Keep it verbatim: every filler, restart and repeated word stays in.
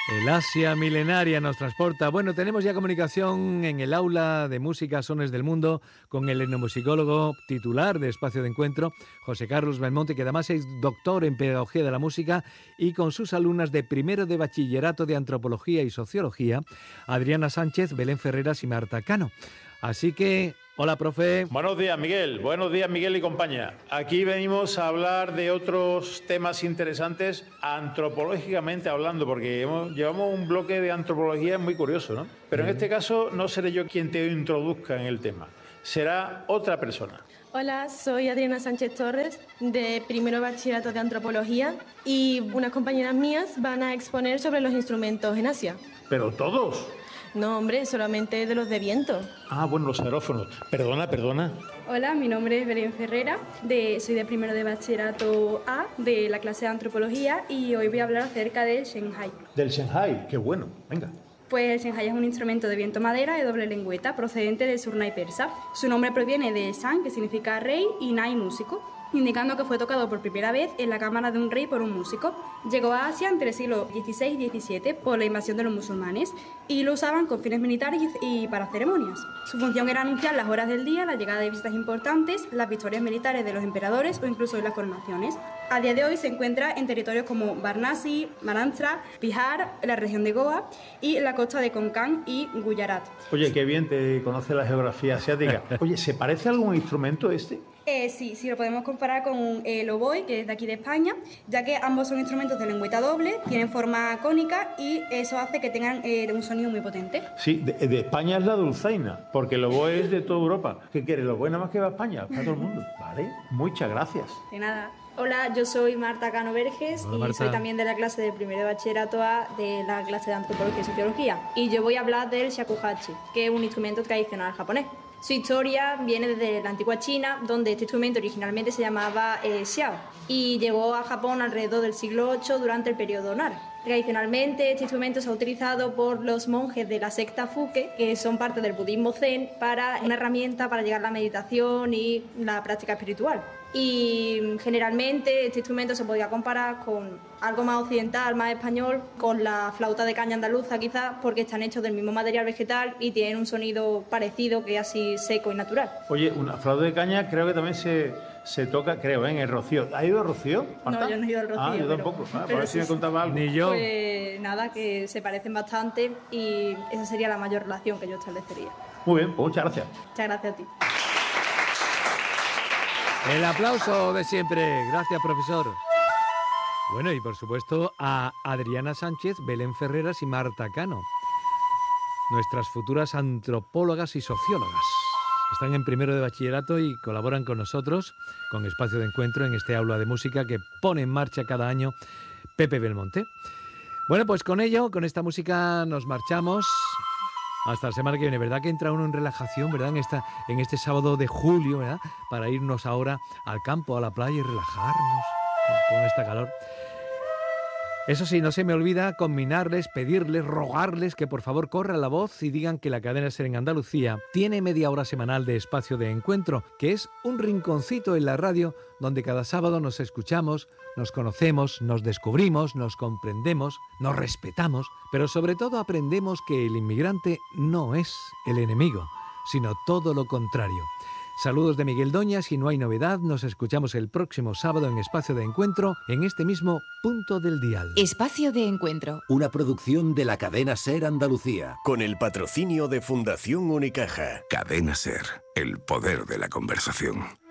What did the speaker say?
El Asia milenaria nos transporta. Bueno, tenemos ya comunicación en el aula de música Sones del Mundo con el etnomusicólogo titular de Espacio de Encuentro, José Carlos Belmonte, que además es doctor en Pedagogía de la Música, y con sus alumnas de primero de Bachillerato de Antropología y Sociología, Adriana Sánchez, Belén Ferreras y Marta Cano. Así que... Hola, profe. Buenos días, Miguel. Buenos días, Miguel y compañía. Aquí venimos a hablar de otros temas interesantes antropológicamente hablando, porque hemos, llevamos un bloque de antropología muy curioso, ¿no? Pero en este caso no seré yo quien te introduzca en el tema, será otra persona. Hola, soy Adriana Sánchez Torres, de primero bachillerato de Antropología, y unas compañeras mías van a exponer sobre los instrumentos en Asia. ¿Pero todos? No, hombre, solamente de los de viento. Ah, bueno, los aerófonos. Perdona, perdona. Hola, mi nombre es Belén Ferreira, de, soy de primero de bachillerato A, de la clase de Antropología, y hoy voy a hablar acerca del Shenhai. Del Shenhai, qué bueno, venga. Pues el Shenhai es un instrumento de viento madera de doble lengüeta procedente del Surnai persa. Su nombre proviene de Shan, que significa rey, y Nai, músico, indicando que fue tocado por primera vez en la cámara de un rey por un músico. Llegó a Asia entre el siglo dieciséis y diecisiete por la invasión de los musulmanes y lo usaban con fines militares y para ceremonias. Su función era anunciar las horas del día, la llegada de visitas importantes, las victorias militares de los emperadores o incluso las coronaciones. A día de hoy se encuentra en territorios como Varanasi, Maharashtra, Bihar, la región de Goa y la costa de Konkan y Gujarat. Oye, qué bien te conoce la geografía asiática. Oye, ¿se parece a algún instrumento este? Eh, sí, sí, lo podemos comparar con el oboe, que es de aquí de España, ya que ambos son instrumentos de lengüeta doble, tienen forma cónica y eso hace que tengan eh, un sonido muy potente. Sí, de, de España es la dulzaina, porque el oboe es de toda Europa. ¿Qué quieres? ¿El oboe nada más que va a España? Para todo el mundo. Vale, muchas gracias. De nada. Hola, yo soy Marta Cano Verges. Hola, y Marta. soy también de la clase de primero de bachillerato A de la clase de Antropología y Sociología. Y yo voy a hablar del shakuhachi, que es un instrumento tradicional japonés. Su historia viene desde la antigua China, donde este instrumento originalmente se llamaba eh, xiao y llegó a Japón alrededor del siglo ocho durante el periodo Nara. Tradicionalmente este instrumento se ha utilizado por los monjes de la secta Fuke, que son parte del budismo zen, para una herramienta para llegar a la meditación y la práctica espiritual. Y generalmente este instrumento se podía comparar con algo más occidental, más español, con la flauta de caña andaluza quizás, porque están hechos del mismo material vegetal y tienen un sonido parecido, que es así seco y natural. Oye, una flauta de caña creo que también se, se toca, creo, ¿eh? en el Rocío. ¿Has ido al Rocío, Marta? No, yo no he ido al Rocío. Ah, yo pero- tampoco. Ah, pero a ver si sí, me sí. contaba algo. Ni yo. Pues nada, que se parecen bastante y esa sería la mayor relación que yo establecería. Muy bien, pues muchas gracias. Muchas gracias a ti. El aplauso de siempre. Gracias, profesor. Bueno, y por supuesto a Adriana Sánchez, Belén Ferreras y Marta Cano, nuestras futuras antropólogas y sociólogas. Están en primero de bachillerato y colaboran con nosotros, con Espacio de Encuentro, en este aula de música que pone en marcha cada año Pepe Belmonte. Bueno, pues con ello, con esta música nos marchamos hasta la semana que viene. ¿Verdad que entra uno en relajación, verdad? En, esta, en este sábado de julio, ¿verdad? Para irnos ahora al campo, a la playa y relajarnos con, con esta calor. Eso sí, no se me olvida combinarles, pedirles, rogarles que por favor corran la voz y digan que la cadena SER en Andalucía tiene media hora semanal de Espacio de Encuentro, que es un rinconcito en la radio donde cada sábado nos escuchamos, nos conocemos, nos descubrimos, nos comprendemos, nos respetamos, pero sobre todo aprendemos que el inmigrante no es el enemigo, sino todo lo contrario. Saludos de Miguel Doñas y no hay novedad, nos escuchamos el próximo sábado en Espacio de Encuentro, en este mismo punto del dial. Espacio de Encuentro. Una producción de la cadena SER Andalucía. Con el patrocinio de Fundación Unicaja. Cadena SER, el poder de la conversación.